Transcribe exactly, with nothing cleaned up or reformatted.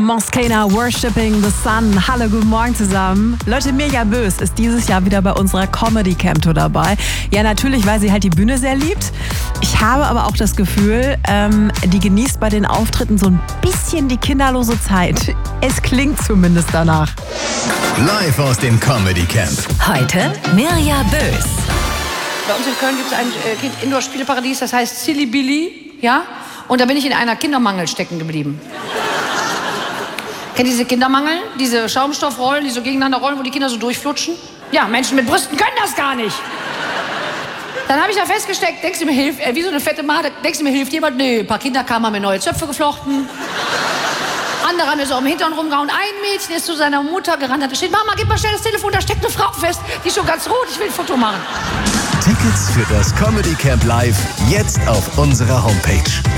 Moscana, Worshipping the Sun. Hallo, guten Morgen zusammen. Leute, Mirja Bös ist dieses Jahr wieder bei unserer Comedy Camp Tour dabei. Ja, natürlich, weil sie halt die Bühne sehr liebt. Ich habe aber auch das Gefühl, ähm, die genießt bei den Auftritten so ein bisschen die kinderlose Zeit. Es klingt zumindest danach. Live aus dem Comedy Camp. Heute Mirja Bös. Bei uns in Köln gibt es ein äh, Indoor-Spieleparadies, das heißt Silly Billy, ja? Und da bin ich in einer Kindermangel stecken geblieben. Kennt ihr diese Kindermangel? Diese Schaumstoffrollen, die so gegeneinander rollen, wo die Kinder so durchflutschen? Ja, Menschen mit Brüsten können das gar nicht. Dann habe ich da festgesteckt, denkst du mir hilft, äh, wie so eine fette Made, denkst du mir hilft jemand? Nö, ein paar Kinder kamen, haben mir neue Zöpfe geflochten. Andere haben mir so am Hintern rumgehauen. Ein Mädchen ist zu seiner Mutter gerannt, hat steht, Mama, gib mal schnell das Telefon, da steckt eine Frau fest. Die ist schon ganz rot, ich will ein Foto machen. Tickets für das Comedy Camp Live jetzt auf unserer Homepage.